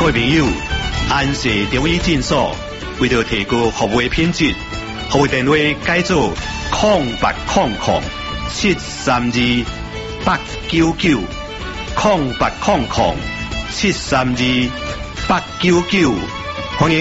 位朋友，安氏中医诊所为了提高服务品质，服务电话改做0800-732-899，0800-732-899。